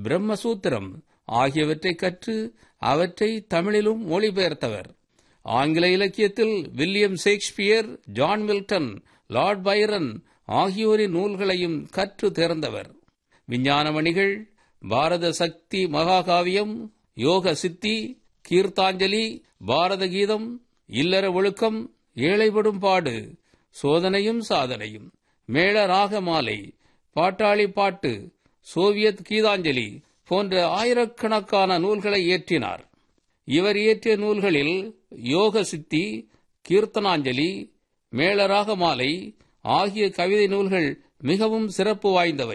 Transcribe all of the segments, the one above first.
பிரம்மசூத்திரம் ஆகியவற்றை கற்று அவற்றை தமிழிலும் மொழிபெயர்த்தவர். ஆங்கில இலக்கியத்தில் William Shakespeare, John Milton, Lord Byrne ஆகியோரின் நூல்களையும் கற்று தேர்ந்தவர். விஞ்ஞானமணிகள், பாரத சக்தி மகாகாவியம், யோக சித்தி, கீர்த்தாஞ்சலி, பாரத கீதம், இல்லற ஒழுக்கம், ஏழைப்படும் பாடு, சோதனையும் சாதனையும், மேள ராகமாலை, பாட்டாளி பாட்டு, சோவியத் கீதாஞ்சலி போன்ற ஆயிரக்கணக்கான நூல்களை இயற்றினார். இவர் இயற்றிய நூல்களில் யோக சித்தி, கீர்த்தனாஞ்சலி, மேளராகமாலை ஆகிய கவிதை நூல்கள் மிகவும் சிறப்பு வாய்ந்தவை.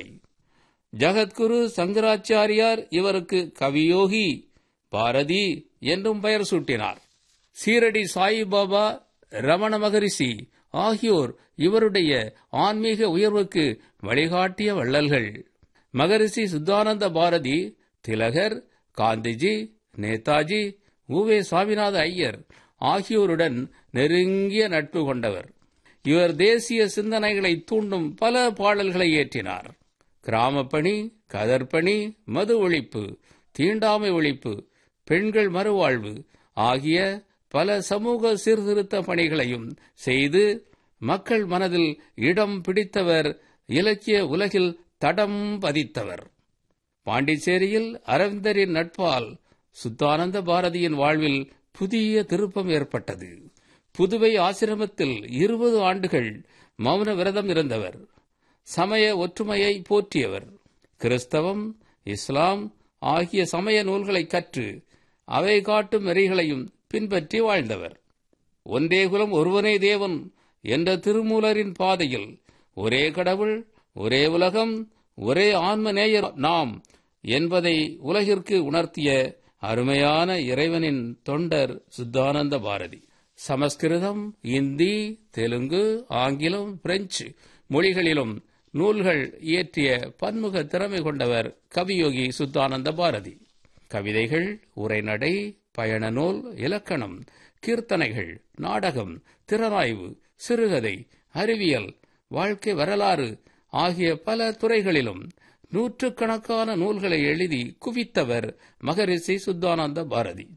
ஜகத்குரு சங்கராச்சாரியார் இவருக்கு கவியோகி, பாரதி என்றும் பெயர் சூட்டினார். சீரடி சாயிபாபா, ரமண மகரிஷி ஆகியோர் இவருடைய ஆன்மீக உயர்வுக்கு வழிகாட்டிய வள்ளல்கள். மகரிஷி சுத்தானந்த பாரதி திலகர், காந்திஜி, நேதாஜி, உவே சாமிநாத ஐயர் ஆகியோருடன் நெருங்கிய நட்பு கொண்டவர். இவர் தேசிய சிந்தனைகளை தூண்டும் பல பாடல்களை இயற்றினார். கிராமப்பணி, கதர்பணி, மது ஒழிப்பு, தீண்டாமை ஒழிப்பு, பெண்கள் மறுவாழ்வு ஆகிய பல சமூக சீர்திருத்த பணிகளையும் செய்து மக்கள் மனதில் இடம் பிடித்தவர். இலக்கிய உலகில் தடம் பதித்தவர். பாண்டிச்சேரியில் அரவிந்தரின் நட்பால் சுத்தானந்த பாரதியின் வாழ்வில் புதிய திருப்பம் ஏற்பட்டது. புதுவை ஆசிரமத்தில் 20 ஆண்டுகள் மௌன விரதம் இருந்தவர். சமய ஒற்றுமையை போற்றியவர். கிறிஸ்தவம், இஸ்லாம் ஆகிய சமய நூல்களை கற்று அவை காட்டும் நெறிகளையும் பின்பற்றி வாழ்ந்தவர். ஒன்றே குலம் ஒருவனே தேவன் என்ற திருமூலரின் பாதையில் ஒரே கடவுள், ஒரே உலகம், ஒரே ஆன்மநேயர் நாம் என்பதை உலகிற்கு உணர்த்திய அருமையான இறைவனின் தொண்டர் சுத்தானந்த பாரதி. சமஸ்கிருதம், இந்தி, தெலுங்கு, ஆங்கிலம், பிரெஞ்சு மொழிகளிலும் நூல்கள் இயற்றிய பன்முக திறமை கொண்டவர் கவியோகி சுத்தானந்த பாரதி. கவிதைகள், உரைநடை, பயண நூல், இலக்கணம், கீர்த்தனைகள், நாடகம், திறனாய்வு, சிறுகதை, அறிவியல், வாழ்க்கை வரலாறு ஆகிய பல துறைகளிலும் நூற்றுக்கணக்கான நூல்களை எழுதி குவித்தவர் மகரிஷி சுத்தானந்த பாரதி.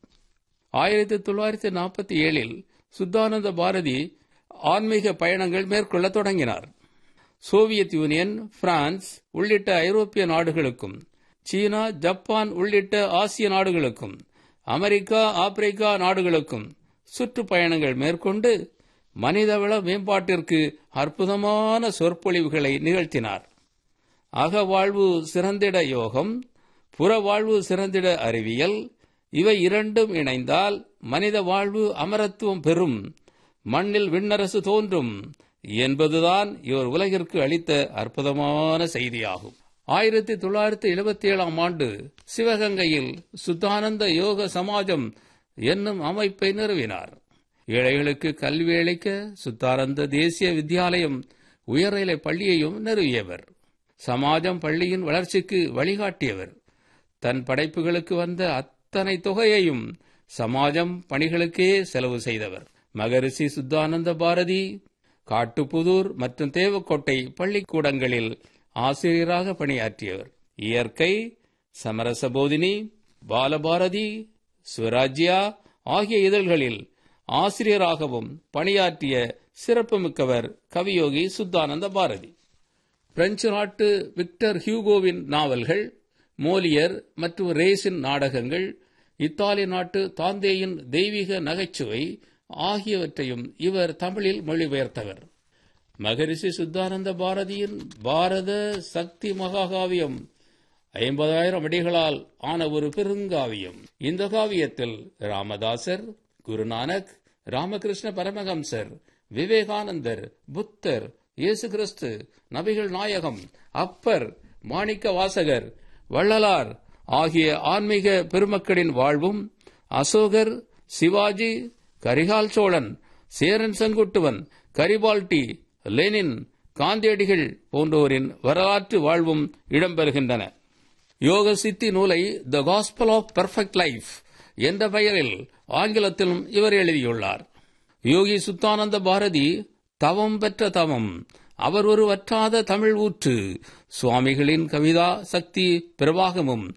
1947 சுத்தானந்த பாரதி ஆன்மீக பயணங்கள் மேற்கொள்ள தொடங்கினார். சோவியத் யூனியன், பிரான்ஸ் உள்ளிட்ட ஐரோப்பிய நாடுகளுக்கும், சீனா, ஜப்பான் உள்ளிட்ட ஆசிய நாடுகளுக்கும், அமெரிக்கா, ஆப்பிரிக்கா நாடுகளுக்கும் சுற்றுப்பயணங்கள் மேற்கொண்டு மனிதவள மேம்பாட்டிற்கு அற்புதமான சொற்பொழிவுகளை நிகழ்த்தினார். அகவாழ்வு சிறந்திட யோகம், புறவாழ்வு சிறந்திட அறிவியல், இவை இரண்டும் இணைந்தால் மனித வாழ்வு அமரத்துவம் பெறும், மண்ணில் விண்ணரசு தோன்றும் என்பதுதான் இவர் உலகிற்கு அளித்த அற்புதமான செய்தியாகும். 1977 ஆண்டு சிவகங்கையில் சுத்தானந்த யோக சமாஜம் என்னும் அமைப்பை நிறுவினார். ஏழைகளுக்கு கல்வி அளிக்க சுத்தானந்த தேசிய வித்யாலயம், உயர்நிலை பள்ளியையும் நிறுவியவர். சமாஜம் பள்ளியின் வளர்ச்சிக்கு வழிகாட்டியவர். தன் படைப்புகளுக்கு வந்த அத்தனை தொகையையும் சமாஜம் பணிகளுக்கே செலவு செய்தவர். மகரிஷி சுத்தானந்த பாரதி காட்டுப்புதூர் மற்றும் தேவக்கோட்டை பள்ளிக்கூடங்களில் ஆசிரியராக பணியாற்றியவர். இயற்கை, சமரச போதினி, பாலபாரதி, சுவராஜ்யா ஆகிய இதழ்களில் ஆசிரியராகவும் பணியாற்றிய சிறப்புமிக்கவர் கவியோகி சுத்தானந்த பாரதி. பிரெஞ்சு நாட்டு விக்டர் ஹியூகோவின் நாவல்கள், மோலியர் மற்றும் ரேஸின் நாடகங்கள், இத்தாலி நாட்டு தாந்தேயின் தெய்வீக நகைச்சுவை ஆகியவற்றையும் இவர் தமிழில் மொழிபெயர்த்தவர். மகரிஷி சுத்தானந்த பாரதியின் பாரத சக்தி மகாகாவியம் 50,000 அடிகளால் ஆன ஒரு பெருங்காவியம். இந்த காவியத்தில் ராமதாசர், குருநானக், ராமகிருஷ்ண பரமஹம்சர், விவேகானந்தர், புத்தர், இயேசு கிறிஸ்து, நபிகள் நாயகம், அப்பர், மாணிக்க வாசகர், வள்ளலார் ஆகிய ஆன்மீக பெருமக்களின் வாழ்வும், அசோகர், சிவாஜி, கரிகால் சோழன், சேரன் செங்குட்டுவன், கரிபால்டி, லெனின், காந்தியடிகள் போன்றோரின் வரலாற்று வாழ்வும் இடம்பெறுகின்றன. யோக சித்தி நூலை the gospel of perfect life என்ற பெயரில் ஆங்கிலத்திலும் இவர் எழுதியுள்ளார். யோகி சுத்தானந்த பாரதி தவம் பெற்ற தவம், அவர் ஒரு வற்றாத தமிழ் ஊற்று. சுவாமிகளின் கவிதா சக்தி பிரவாகமும்